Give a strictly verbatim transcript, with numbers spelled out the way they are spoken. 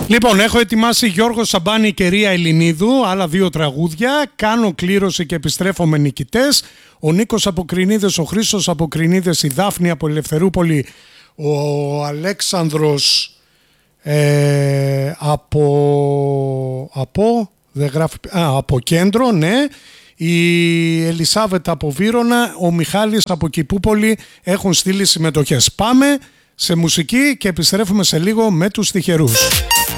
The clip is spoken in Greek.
Λοιπόν, έχω ετοιμάσει Γιώργο Σαμπάνη και Ρία Ελληνίδου, άλλα δύο τραγούδια. Κάνω κλήρωση και επιστρέφω με νικητές. Ο Νίκος από Κρινίδες, ο Χρήστος από Κρινίδες, η Δάφνη από Ελευθερούπολη, ο Αλέξανδρος ε, από, από, δεν γράφει, α, από Κέντρο, ναι. Η Ελισάβετα από Βύρωνα, ο Μιχάλης από Κηπούπολη έχουν στείλει συμμετοχές. Πάμε σε μουσική και επιστρέφουμε σε λίγο με τους τυχερούς.